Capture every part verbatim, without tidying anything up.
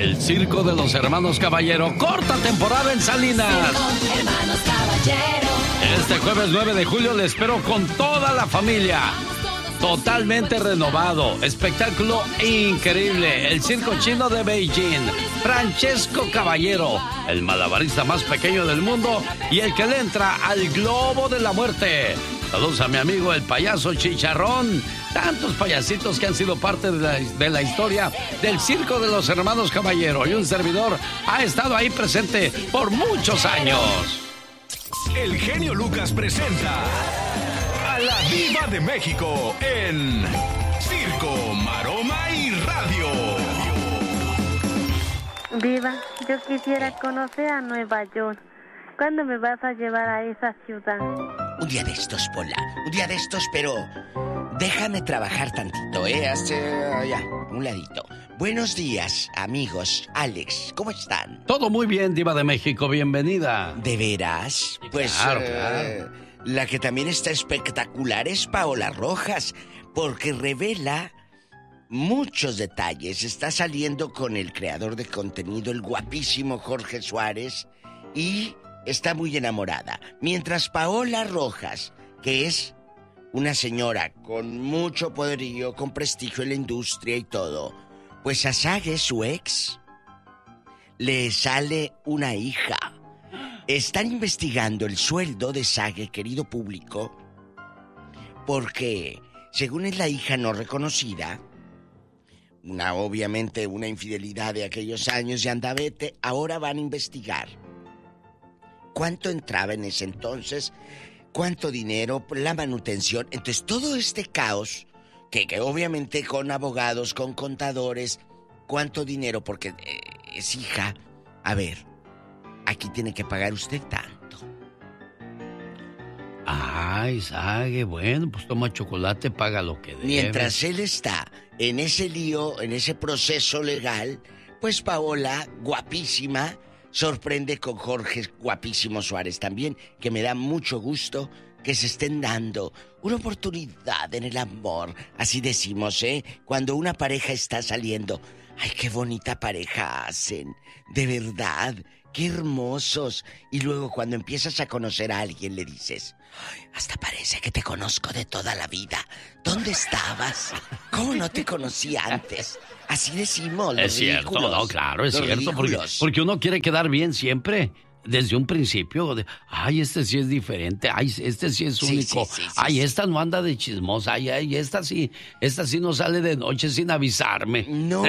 El Circo de los Hermanos Caballero, corta temporada en Salinas. Circo, Hermanos Caballero. Este jueves nueve de julio le espero con toda la familia. Totalmente renovado, espectáculo increíble. El Circo Chino de Beijing. Francesco Caballero, el malabarista más pequeño del mundo y el que le entra al globo de la muerte. Saludos a mi amigo el payaso Chicharrón. Tantos payasitos que han sido parte de la, de la historia del Circo de los Hermanos Caballero. Y un servidor ha estado ahí presente por muchos años. El genio Lucas presenta a la Diva de México en Circo, Maroma y Radio. Diva, yo quisiera conocer a Nueva York. ¿Cuándo me vas a llevar a esa ciudad? Un día de estos, Pola. Un día de estos, pero déjame trabajar tantito, ¿eh? Hasta allá, un ladito. Buenos días, amigos. Alex, ¿cómo están? Todo muy bien, Diva de México. Bienvenida. ¿De veras? Pues claro, eh, claro. La que también está espectacular es Paola Rojas, porque revela muchos detalles. Está saliendo con el creador de contenido, el guapísimo Jorge Suárez, y está muy enamorada. Mientras Paola Rojas, que es una señora con mucho poderío, con prestigio en la industria y todo, pues a Sage, su ex, le sale una hija. Están investigando el sueldo de Sage, querido público, porque, según es la hija no reconocida, una obviamente una infidelidad de aquellos años de andavete, ahora van a investigar cuánto entraba en ese entonces, cuánto dinero, la manutención. Entonces todo este caos, que, que obviamente con abogados, con contadores, cuánto dinero, porque eh, es hija. A ver, aquí tiene que pagar usted tanto. Ay, Sage, bueno, pues toma chocolate, paga lo que debe. Mientras él está en ese lío, en ese proceso legal, pues Paola, guapísima, sorprende con Jorge, guapísimo Suárez también, que me da mucho gusto que se estén dando una oportunidad en el amor. Así decimos, ¿eh? Cuando una pareja está saliendo. Ay, qué bonita pareja hacen. De verdad, qué hermosos. Y luego cuando empiezas a conocer a alguien le dices, ay, hasta parece que te conozco de toda la vida. ¿Dónde estabas? ¿Cómo no te conocí antes? Así decimos, los Es cierto, ridículos, no, claro, es los cierto, porque, ridículos. porque uno quiere quedar bien siempre, desde un principio, de, ay, este sí es diferente, ay, este sí es Sí, único, sí, sí, sí, ay, sí. esta no anda de chismosa, ay, ay, esta sí, esta sí no sale de noche sin avisarme. No,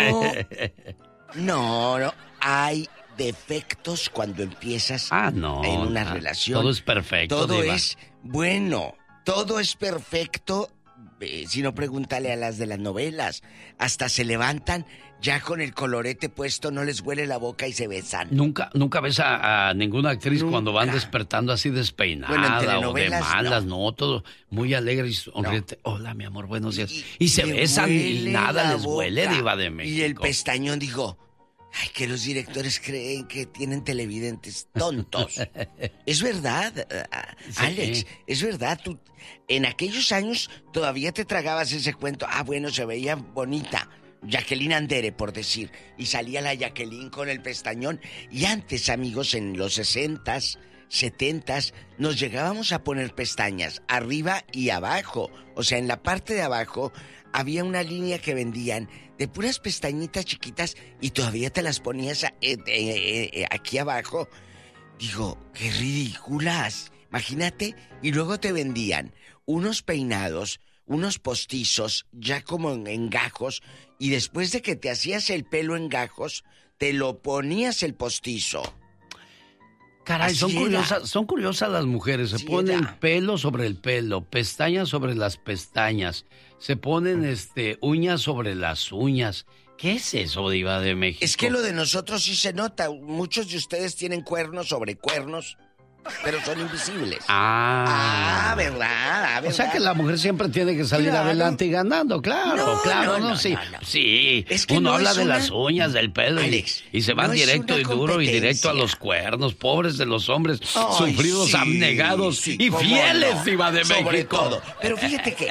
no, no, hay defectos cuando empiezas Ah, no, en una ah, relación. todo es perfecto, Todo Diva. es bueno, todo es perfecto. Eh, si no, pregúntale a las de las novelas. Hasta se levantan ya con el colorete puesto, no les huele la boca y se besan. Nunca, nunca ves a, a ninguna actriz Nunca. cuando van despertando así despeinada Bueno, en o de telenovelas, malas, no. no, todo muy alegre y sonriente. Hola, mi amor, buenos días. Y- Y, se le besan y huele nada la les huele, boca. Diva de México. Y el pestañón, digo, ay, que los directores creen que tienen televidentes tontos. Es verdad, eh, Sí. Alex, es verdad. Tú, en aquellos años todavía te tragabas ese cuento. Ah, bueno, se veía bonita. Jacqueline Andere, por decir. Y salía la Jacqueline con el pestañón. Y antes, amigos, en los sesentas, setentas, nos llegábamos a poner pestañas arriba y abajo. O sea, en la parte de abajo había una línea que vendían de puras pestañitas chiquitas y todavía te las ponías a- eh, eh, eh, aquí abajo. Digo, qué ridículas. Imagínate, y luego te vendían unos peinados, unos postizos, ya como en, en gajos, y después de que te hacías el pelo en gajos, te lo ponías el postizo. Caray, Así son era. curiosas, son curiosas las mujeres. Se Así ponen era. pelo sobre el pelo, pestañas sobre las pestañas, se ponen este uñas sobre las uñas. ¿Qué es eso, Diva de México? Es que lo de nosotros sí se nota. Muchos de ustedes tienen cuernos sobre cuernos, pero son invisibles. Ah, Ah, ¿verdad? Ah, o sea ¿verdad? que la mujer siempre tiene que salir Claro. adelante y ganando, claro, No, claro, no, no, no, sí, no, no. sí. Es que Uno no habla es de una- las uñas, del pelo y- Alex, y, se van no es directo una y duro y directo a competencia. los cuernos, pobres de los hombres, Ay, sufridos, sí, abnegados sí, y cómo fieles, no. Diva de Sobre México. todo. Pero fíjate que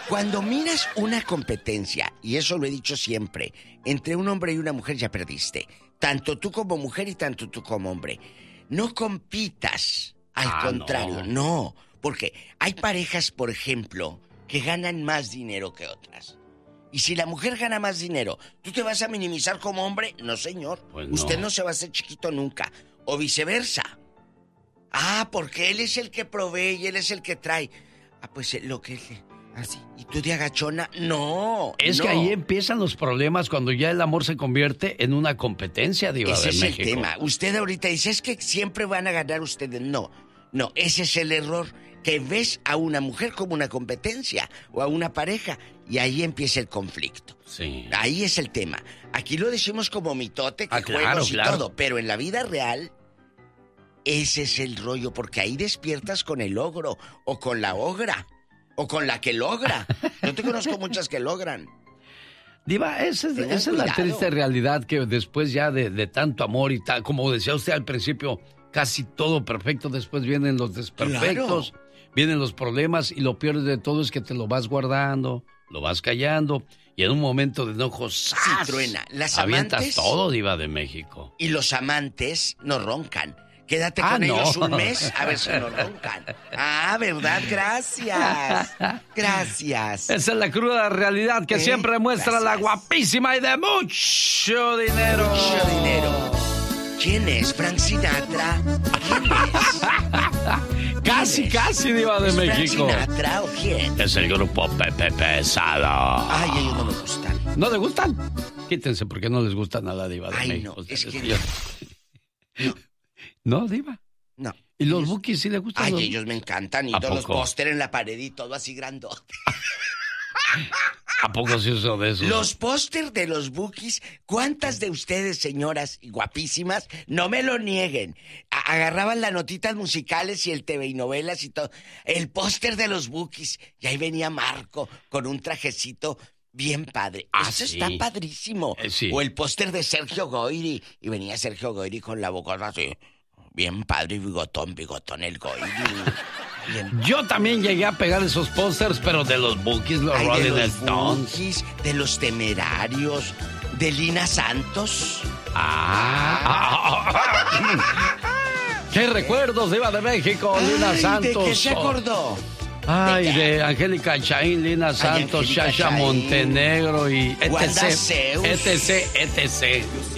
Cuando miras una competencia, y eso lo he dicho siempre, entre un hombre y una mujer ya perdiste. Tanto tú como mujer y tanto tú como hombre. No compitas, al ah, contrario, no. no. Porque hay parejas, por ejemplo, que ganan más dinero que otras. Y si la mujer gana más dinero, ¿tú te vas a minimizar como hombre? No, señor. Pues no. Usted no se va a hacer chiquito nunca. O viceversa. Ah, porque él es el que provee y él es el que trae. Ah, pues lo que... Así. ¿Y tú de agachona? No. Es no. que ahí empiezan los problemas cuando ya el amor se convierte en una competencia, Diva ese de es México. El tema. Usted ahorita dice, es que siempre van a ganar ustedes. No, no, ese es el error. Que ves a una mujer como una competencia o a una pareja y ahí empieza el conflicto. Sí. Ahí es el tema. Aquí lo decimos como mitote, que ah, claro, juegos y claro. todo, pero en la vida real ese es el rollo, porque ahí despiertas con el ogro o con la ogra o con la que logra. Yo te conozco muchas que logran. Diva, esa es, esa es la triste realidad, que después ya de, de tanto amor y tal, como decía usted al principio, casi todo perfecto, después vienen los desperfectos. Claro. Vienen los problemas y lo peor de todo es que te lo vas guardando, lo vas callando y en un momento de enojo ¡zas! Sí, truena. Las avientas amantes, todo, Diva de México. Y los amantes no roncan. Quédate ah, con no. ellos un mes a ver si no roncan. Ah, ¿verdad? Gracias. Gracias. Esa es la cruda realidad que eh, siempre muestra gracias. La guapísima y de mucho dinero. Mucho dinero. ¿Quién es? ¿Frank Sinatra? ¿Quién es? Casi, es? casi, Diva de ¿Es México. ¿Frank Sinatra o quién? Es el grupo Pepe Pesado. Ay, ellos no me gustan. ¿No le gustan? Quítense porque no les gustan a la Diva de Ay, México. no, es que... No. ¿No, Diva? No. ¿Y los Bukis sí le gustan? Ay, los... ellos me encantan. Y todos los póster en la pared y todo así grandote. ¿A poco se usó de eso? Los póster de los Bukis, ¿cuántas de ustedes, señoras guapísimas, no me lo nieguen? A- agarraban las notitas musicales y el T V y novelas y todo. El póster de los Bukis. Y ahí venía Marco con un trajecito bien padre. Ah, Eso sí. está padrísimo. Eh, sí. O el póster de Sergio Goyri. Y venía Sergio Goyri con la bocona así. Bien padre y bigotón, bigotón el Goyri. Bien. Yo también llegué a pegar esos pósters, pero de los Bukis, los Ay, Rolling de los Stones. Bukis, de los Temerarios, de Lina Santos. Ah. ¡Qué recuerdos, Diva de México, Lina Ay, Santos! ¿de qué se acordó? Ay, ¿De, de Angélica Chaín, Lina Santos, Angélica Shasha Chaín, Montenegro y Wanda etc, Zeus. etc, etc.